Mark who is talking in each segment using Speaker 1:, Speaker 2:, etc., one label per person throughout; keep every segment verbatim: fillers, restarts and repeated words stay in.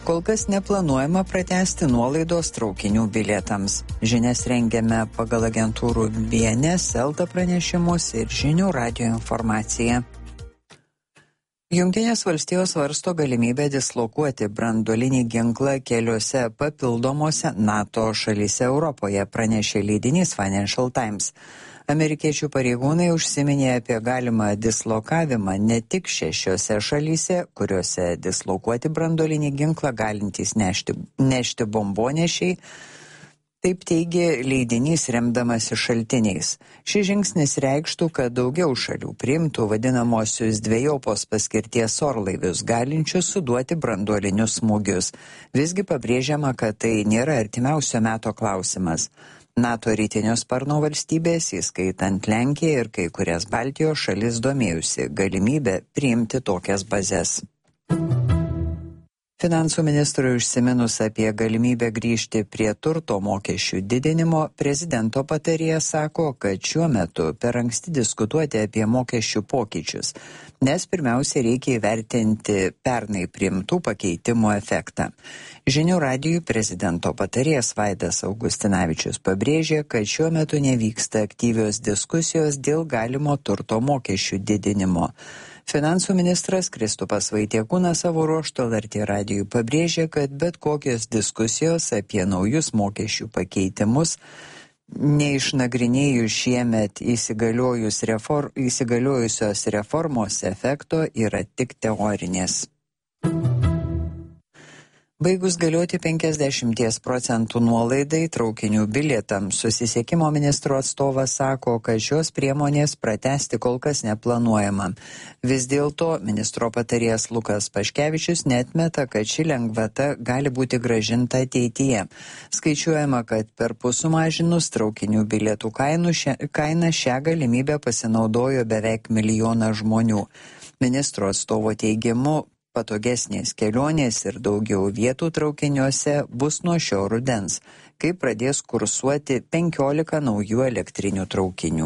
Speaker 1: Kol kas neplanuojama pratęsti nuolaidos traukinių bilietams. Žinias rengiame pagal agentūrų B N S, Elta pranešimus ir Žinių radijo informaciją. Jungtinės valstijos svarsto galimybę dislokuoti branduolinį ginklą keliose papildomose NATO šalyse Europoje, pranešė leidinys Financial Times. Amerikiečių pareigūnai užsiminė apie galimą dislokavimą ne tik šešiose šalyse, kuriuose dislokuoti branduolinį ginklą galintys nešti, nešti bombonešiai. Taip teigė leidinys remdamasi šaltiniais. Šis žingsnis reikštų, kad daugiau šalių priimtų vadinamosius dvejopos paskirties orlaivius, galinčius suduoti branduolinius smūgius. Visgi pabrėžiama, kad tai nėra artimiausio meto klausimas. NATO rytinio sparno valstybės, įskaitant Lenkiją ir kai kurias Baltijos šalis, domėjusi galimybę priimti tokias bazes. Finansų ministrui užsiminus apie galimybę grįžti prie turto mokesčių didinimo, prezidento patarėjas sako, kad šiuo metu per anksti diskutuoti apie mokesčių pokyčius, nes pirmiausia reikia įvertinti pernai priimtų pakeitimų efektą. Žinių radijui prezidento patarėjas Vaidas Augustinavičius pabrėžė, kad šiuo metu nevyksta aktyvios diskusijos dėl galimo turto mokesčių didinimo. Finansų ministras Kristupas Vaitiekūnas savo ruožtu L R T radijui pabrėžė, kad bet kokios diskusijos apie naujus mokesčių pakeitimus, neišnagrinėjus šiemet įsigaliojus refor, įsigaliojusios reformos efekto, yra tik teorinės. Baigus galioti penkiasdešimt procentų nuolaidai traukinių bilietams, susisiekimo ministro atstovas sako, kad šios priemonės pratęsti kol kas neplanuojama. Vis dėlto ministro patarėjas Lukas Paškevičius neatmeta, kad ši lengvata gali būti grąžinta ateityje. Skaičiuojama, kad perpus sumažinus traukinių bilietų kainų šia, kainą šią galimybę pasinaudojo beveik milijoną žmonių. Ministro atstovo teigimu, patogesnės kelionės ir daugiau vietų traukiniuose bus nuo šio rudens, kai pradės kursuoti penkiolika naujų elektrinių traukinių.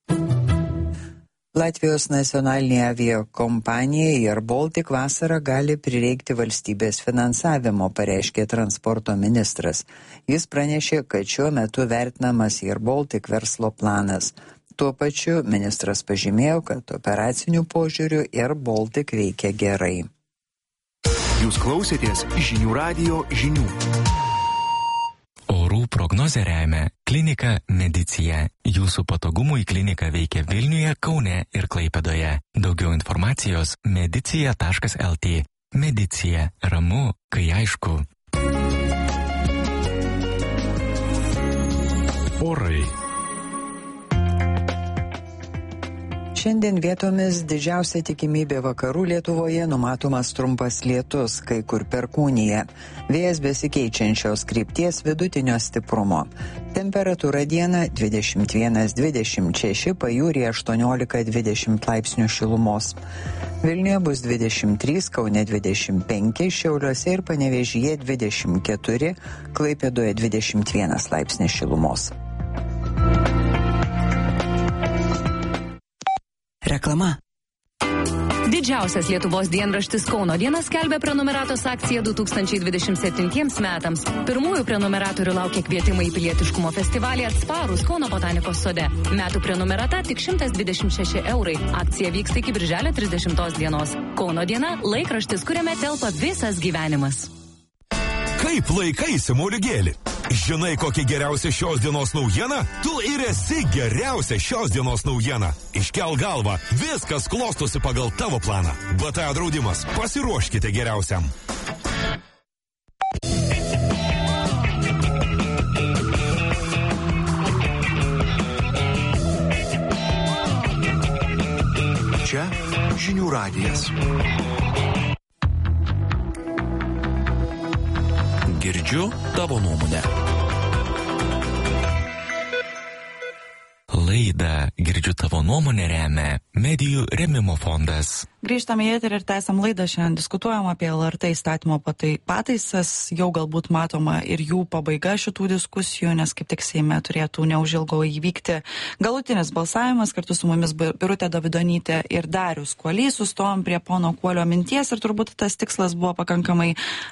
Speaker 1: Latvijos nacionalinė aviakompanija Air Baltic vasarą gali prireikti valstybės finansavimo, pareiškė transporto ministras. Jis pranešė, kad šiuo metu vertinamas Air Baltic verslo planas. Tuo pačiu ministras pažymėjo, kad operacinių požiūrių Air Baltic veikia gerai.
Speaker 2: Jūs klausėtės Žinių radijo žinių.
Speaker 3: Orų prognozę remia Klinika Medicija. Jūsų patogumui klinika veikia Vilniuje, Kaune ir Klaipėdoje. Daugiau informacijos medicija taškas el tė. Medicija. Ramu, kai aišku.
Speaker 2: Orai.
Speaker 1: Šiandien vietomis didžiausia tikimybė vakarų Lietuvoje, numatomas trumpas lietus, kai kur perkūnija. Vėjas besikeičiančios krypties vidutinio stiprumo. Temperatūra dieną dvidešimt vienas dvidešimt šeši, pajūryje aštuoniolika dvidešimt laipsnių šilumos. Vilniuje bus dvidešimt trys, Kaune dvidešimt penki, Šiauliuose ir Panevėžyje dvidešimt keturi, Klaipėdoje dvidešimt vienas laipsnis šilumos.
Speaker 4: Reklama.
Speaker 5: Didžiausias Lietuvos dienraštis Kauno diena skelbia prenumeratos akciją du tūkstančiai dvidešimt septintiems metams. Pirmųjų prenumeratorių laukia kvietimai į pilietiškumo festivalį Atsparūs Kauno botanikos sode. Metų prenumerata tik šimtas dvidešimt šeši eurai. Akcija vyksta iki birželio trisdešimtos dienos. Kauno diena – laikraštis, kuriame telpa visas gyvenimas.
Speaker 6: Kaip laikaisi, moliūgėli? Žinai, kokia geriausia šios dienos naujiena? Tu ir esi geriausia šios dienos naujiena. Iškel galvą, viskas klostosi pagal tavo planą. B T A draudimas, pasiruoškite geriausiam.
Speaker 2: Čia Žinių radijas.
Speaker 3: Girdžiu tavo nuomonę. Laidą Girdžiu tavo nuomonę remia Medijų rėmimo fondas.
Speaker 4: Grįžtame į eterį ir tęsiam laidą. Šiandien diskutuojam apie L R T įstatymo patai, pataisas. Jau galbūt matoma ir jų pabaiga šitų diskusijų, nes kaip tik Seime turėtų neužilgo įvykti galutinis balsavimas. Kartu su mumis Birutė Davidonytė ir Darius Kuolys sustojom prie pono Kuolio minties ir turbūt tas tikslas buvo pakankamai